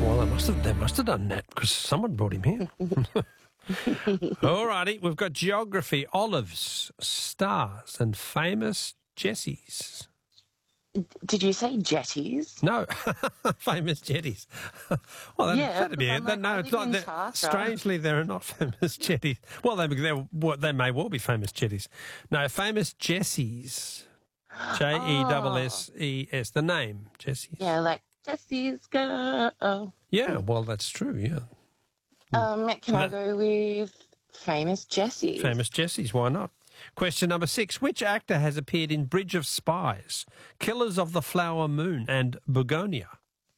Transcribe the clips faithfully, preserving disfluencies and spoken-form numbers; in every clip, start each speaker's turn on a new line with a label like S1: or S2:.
S1: well, they must have, they must have done that because someone brought him here. All righty, we've got geography, olives, stars, and famous Jessies.
S2: Did you say jetties?
S1: No, famous jetties. Well, that,
S2: Yeah,
S1: that'd be it.
S2: I'm like,
S1: no,
S2: I
S1: it's
S2: live
S1: not.
S2: in Tatra.
S1: Strangely, there are not famous jetties. Well, they they they may well be famous jetties. No, famous Jessies. J E S S E S. The name Jessies.
S2: Yeah, like Jessie's girl.
S1: Yeah, well, that's true. Yeah.
S2: Um, can I
S1: That-
S2: go with famous Jessie?
S1: Famous Jessies, why not? Question number six. Which actor has appeared in Bridge of Spies, Killers of the Flower Moon, and Begonia?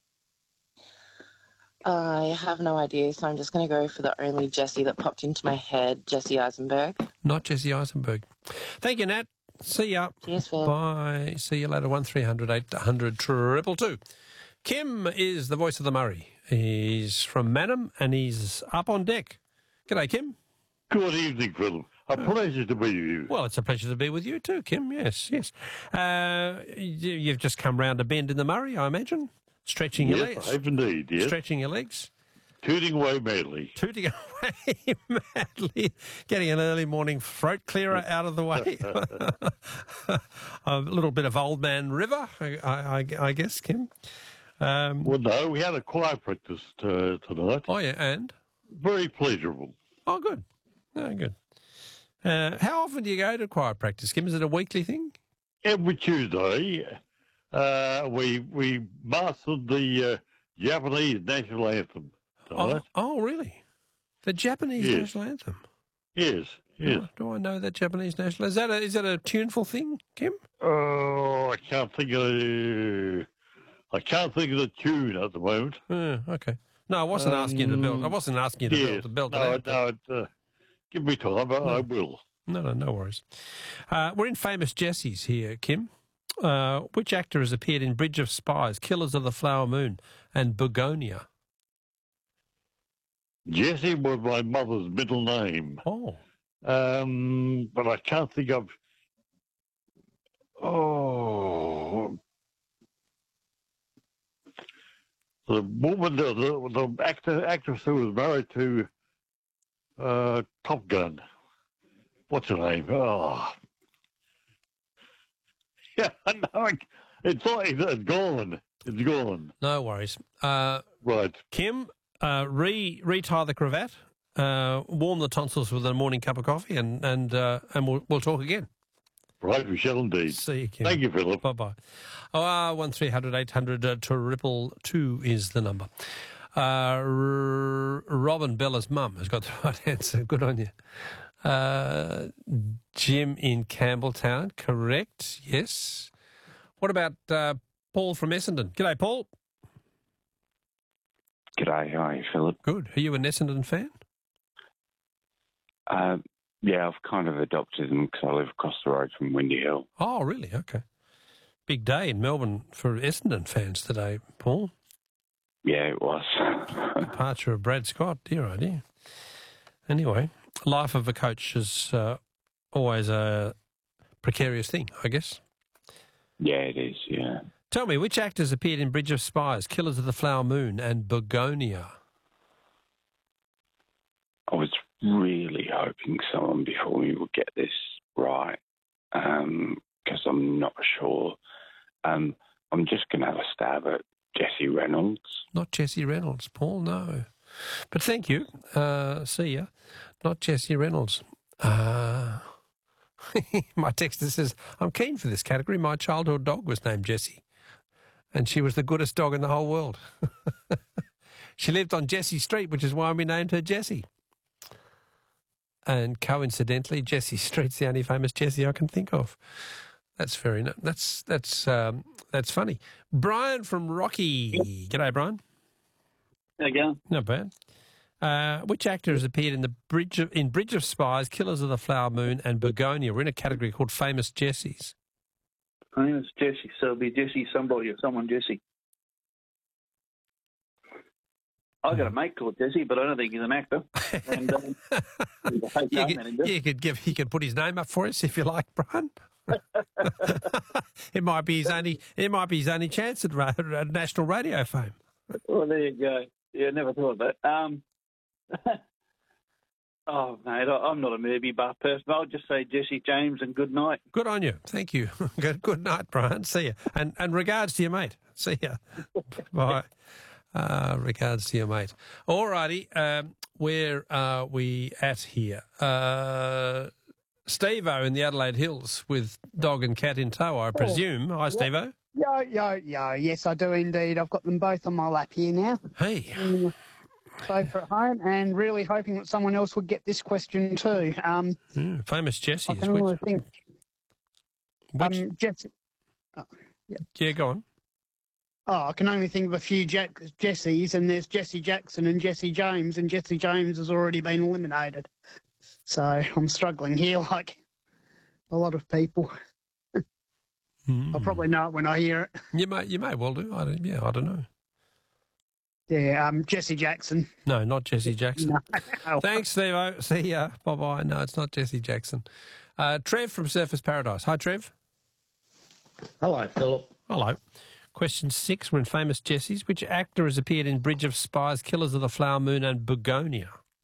S2: I have no idea, so I'm just going to go for the only Jessie that popped into my head, Jesse Eisenberg.
S1: Not Jesse Eisenberg. Thank you, Nat. See ya.
S2: Cheers, Phil.
S1: Bye. See you later. One three hundred eight hundred triple two. Kim is the voice of the Murray. He's from Manham and he's up on deck. G'day, Kim.
S3: Good evening, Philip. A pleasure to be with you.
S1: Well, it's a pleasure to be with you too, Kim. Yes, yes. Uh, you- you've just come round a bend in the Murray, I imagine. Stretching your
S3: Yes,
S1: legs.
S3: I have indeed, yes.
S1: Stretching your legs.
S3: Tooting away madly.
S1: Tooting away madly, getting an early morning throat clearer out of the way. A little bit of Old Man River, I, I, I guess, Kim. Um,
S3: Well, no, we had a choir practice uh, tonight.
S1: oh, yeah, and?
S3: Very pleasurable.
S1: Oh, good. Oh, good. Uh, how often do you go to choir practice, Kim? Is it a weekly thing?
S3: Every Tuesday, uh, we we mastered the uh, Japanese national anthem tonight.
S1: Oh, oh, really? The Japanese
S3: Yes.
S1: national anthem?
S3: Yes, yes.
S1: Oh, do I know that Japanese national? Is that a, is that a tuneful thing, Kim?
S3: Oh, I can't think of the, I can't think of the tune at the moment.
S1: Uh, okay. No, I wasn't asking you to build. I
S3: Um,
S1: wasn't asking you to build,
S3: Yes.
S1: to build
S3: no,
S1: it out.
S3: no, it, uh, give me time, I, I will.
S1: No, no, no worries. Uh, we're in famous Jessies here, Kim. Uh, which actor has appeared in Bridge of Spies, Killers of the Flower Moon, and Begonia?
S3: Jessie was my mother's middle name.
S1: Oh,
S3: Um, but I can't think of. Oh, the woman, the, the, the actor, actress who was married to uh, Top Gun. What's her name? Oh, yeah, no, it's like it's gone. It's gone.
S1: no worries. Uh,
S3: Right.
S1: Kim, uh, re retie the cravat, uh, warm the tonsils with a morning cup of coffee, and and uh, and we'll we'll talk again.
S3: Right, we shall indeed.
S1: See you, Kim.
S3: Thank you, Philip.
S1: Bye bye. Oh, uh, one three hundred eight hundred uh, triple two is the number. Uh, R- Robin Bella's mum has got the right answer. Good on you. Uh, Jim in Campbelltown, correct? Yes. What about uh, Paul from Essendon? G'day, Paul.
S4: G'day, how are you, Philip?
S1: Good. Are you an Essendon fan?
S4: Uh, yeah, I've kind of adopted them because I live across the road from Windy Hill.
S1: Oh, really? Okay. Big day in Melbourne for Essendon fans today, Paul.
S4: Yeah, it was.
S1: Departure of Brad Scott, dear oh dear. Anyway, life of a coach is uh, always a precarious thing, I guess.
S4: Yeah, it is, yeah.
S1: Tell me, which actors appeared in Bridge of Spies, Killers of the Flower Moon, and Begonia?
S4: I was really hoping someone before me would get this right because I'm not sure. Um, I'm just going to have a stab at Jesse Reynolds.
S1: Not Jesse Reynolds, Paul, no. But thank you. Uh, see ya. Not Jesse Reynolds. Uh, my texter says, I'm keen for this category. My childhood dog was named Jessie, and she was the goodest dog in the whole world. She lived on Jessie Street, which is why we named her Jessie. And coincidentally, Jessie Street's the only famous Jessie I can think of. That's very no- that's that's um, that's funny. Brian from Rocky. G'day, Brian.
S5: How you going?
S1: Not bad. Uh, which actor has appeared in the Bridge of, in Bridge of Spies, Killers of the Flower Moon, and Begonia? We're in a category called Famous Jessies.
S5: My name is Jesse, so it'll be Jesse somebody or someone Jesse. I got a mate called Jesse, but I don't think he's an actor. And um, he's a H R
S1: You could,
S5: manager.
S1: you could give he could put his name up for us if you like, Brian. It might be his only it might be his only chance at, ra- at national radio fame.
S5: Well, there you go. Yeah, never thought of that. Um, oh, mate, I, I'm not a movie buff person. I'll just say Jesse James and good night.
S1: Good on you. Thank you. good, good night, Brian. See you. And and regards to your mate. See you. Bye. Uh, regards to your mate. All righty. Um, where are we at here? Uh, Steve-O in the Adelaide Hills with dog and cat in tow, I presume. Hi, Steve-O.
S6: Yo, yo, yo. Yes, I do indeed. I've got them both on my lap here now.
S1: Hey.
S6: Um, both at home, and really hoping that someone else would get this question too. Um,
S1: Mm, famous Jesse.
S6: I can only think.
S1: Which,
S6: Um, Jesse. Oh, yeah.
S1: yeah, go on.
S6: Oh, I can only think of a few Jack- Jessies, and there's Jesse Jackson and Jesse James, and Jesse James has already been eliminated. So I'm struggling here, like a lot of people.
S1: Mm.
S6: I'll probably know it when I hear it.
S1: You may, you may well do. I don't, yeah, I don't know.
S6: Yeah, um, Jesse Jackson.
S1: No, not Jesse Jackson.
S6: No.
S1: Thanks, Steve-O. See ya. Bye-bye. No, it's not Jesse Jackson. Uh, Trev from Surfers Paradise. Hi, Trev.
S7: Hello, Philip.
S1: Hello. Question six. We're in famous Jessies. Which actor has appeared in Bridge of Spies, Killers of the Flower Moon and Begonia?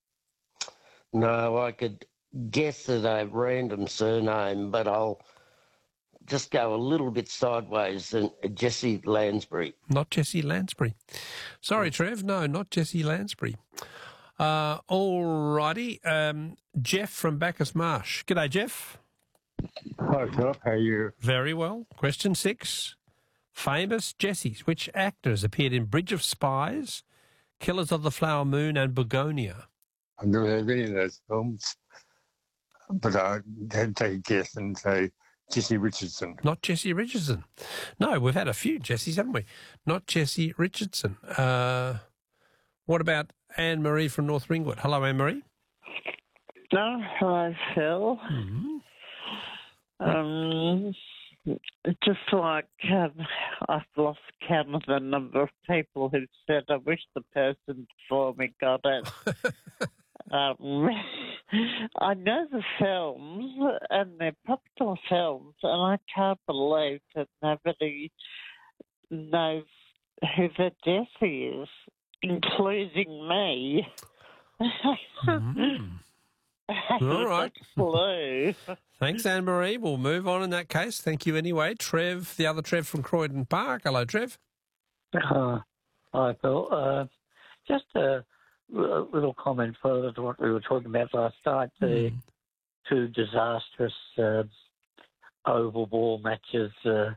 S7: No, I could guess at a random surname, but I'll just go a little bit sideways and Jesse Lansbury.
S1: Not Jesse Lansbury. Sorry, Trev. No, not Jesse Lansbury. Uh, all righty. Um, Jeff from Bacchus Marsh. G'day, Jeff.
S8: Hi, Philip. How are you?
S1: Very well. Question six. Famous Jessies. Which actors appeared in Bridge of Spies, Killers of the Flower Moon and Begonia?
S8: I've never heard of any of those films, but I had to take a guess and say Jesse Richardson.
S1: Not Jesse Richardson. No, we've had a few Jessies, haven't we? Not Jesse Richardson. Uh, what about Anne-Marie from North Ringwood? Hello, Anne-Marie.
S9: No, hello, Phil.
S1: Mm-hmm.
S9: Um, just like um, I've lost count of the number of people who said, I wish the person before me got it. um, I know the films, and they're popular films, and I can't believe that nobody knows who the Jesse is, including me.
S1: Mm. All right.
S9: Clue.
S1: Thanks, Anne-Marie. We'll move on in that case. Thank you anyway. Trev, the other Trev from Croydon Park. Hello, Trev.
S10: Uh, hi, Phil. Uh, just a, a little comment further to what we were talking about last night, the
S1: Mm.
S10: two disastrous uh, oval ball matches uh,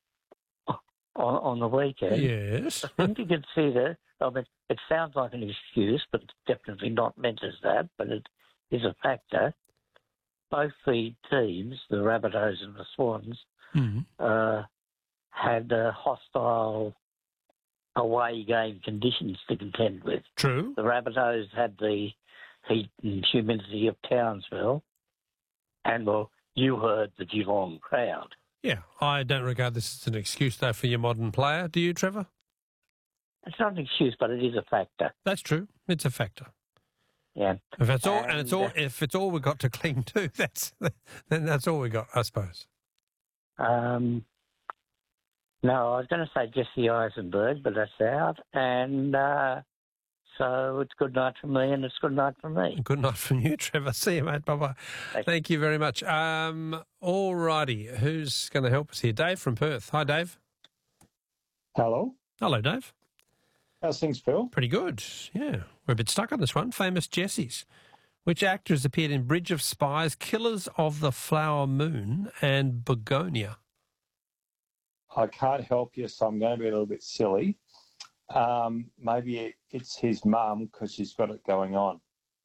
S10: on, on the weekend.
S1: Yes.
S10: I think you can see that. I mean, it sounds like an excuse, but it's definitely not meant as that, but it is a factor. Both the teams, the Rabbitohs and the Swans,
S1: Mm.
S10: uh, had uh, hostile away game conditions to contend with.
S1: True.
S10: The Rabbitohs had the heat and humidity of Townsville, and well, you heard the Geelong crowd.
S1: Yeah, I don't regard this as an excuse, though, for your modern player. Do you, Trevor?
S10: It's not an excuse, but it is a factor.
S1: That's true. It's a factor.
S10: Yeah.
S1: If it's all, and,
S10: And,
S1: it's all,
S10: uh,
S1: if it's all we've got to cling to, that's then that's all we got, I suppose.
S10: Um, no, I was going to say Jesse Eisenberg, but that's out. And uh, so it's good night from me, and it's good night from me.
S1: Good night from you, Trevor. See you, mate. Bye-bye.
S10: Thanks.
S1: Thank you very much. Um, all righty. Who's going to help us here? Dave from Perth. Hi, Dave.
S11: Hello.
S1: Hello, Dave.
S11: How's things, Phil?
S1: Pretty good. Yeah. We're a bit stuck on this one. Famous Jessies. Which actors appeared in Bridge of Spies, Killers of the Flower Moon and Begonia?
S11: I can't help you, so I'm going to be a little bit silly. Um, maybe it's his mum because she's got it going on.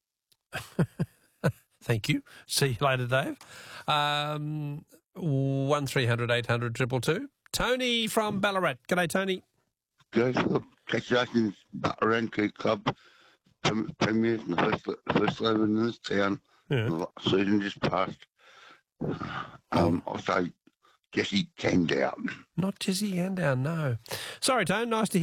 S1: Thank you. See you later, Dave. Um, one three hundred eight hundred two two two. Tony from Ballarat. G'day, Tony.
S12: Guys, congratulations, Bataranga Club prem- premiers in the first, first eleven in this town.
S1: Yeah.
S12: The season just passed. Um, I'll say Jesse Candown.
S1: Not Jesse Candown, no. Sorry, Tony. Nice to hear.